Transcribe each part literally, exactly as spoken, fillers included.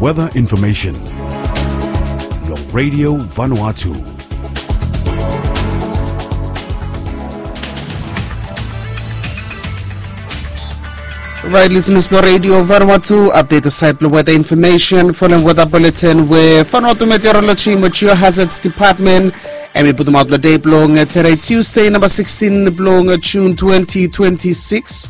weather information. Your Radio Vanuatu. Right, listeners, for Radio Vanuatu, update the site weather information, following weather bulletin with Vanuatu Meteorology Mature Hazards Department. And we put them out the day blowing today, Tuesday, number sixteen, blowing June twenty twenty-six.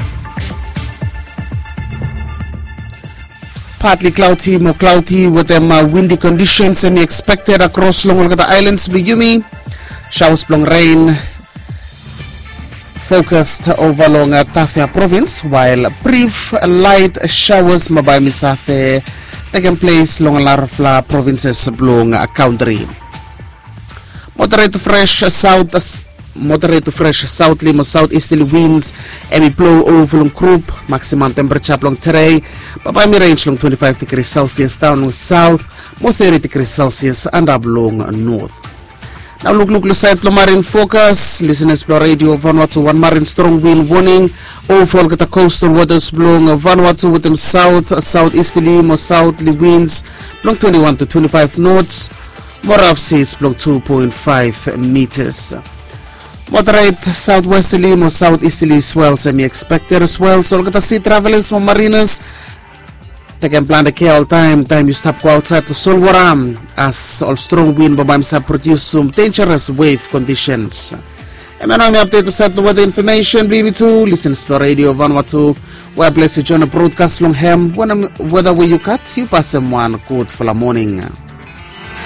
Partly cloudy, more cloudy with them uh, windy conditions and expected across long the islands. Biyumi, showers, blowing rain focused over long uh, Tafea province, while brief light showers Mabay Misafe taking place long Larfla provinces blowing uh, country. Moderate to fresh south, moderate to fresh southerly or southeasterly winds, and we blow over long group. Maximum temperature long today, Mabay mi range long twenty-five degrees Celsius down long south, more thirty degrees Celsius and up long north. Now look, look, side marine focus. Listeners, blow Radio Vanuatu, one marine strong wind warning. Overall, get the coastal waters blowing Vanuatu with them south, southeasterly, more southerly winds, blowing twenty-one to twenty-five knots. More rough seas blowing two point five meters. Moderate southwesterly, more southeasterly swells semi expected as well. So look at the sea travelers, more mariners. They can plan the care all time. Time you stop go outside to Solwaram as all strong wind babamsa produce some dangerous wave conditions. And now we update the set the weather information. B B two listens to Radio Vanuatu. Where blessed you join a broadcast long ham. When whether where you cut, you pass them one good for the morning.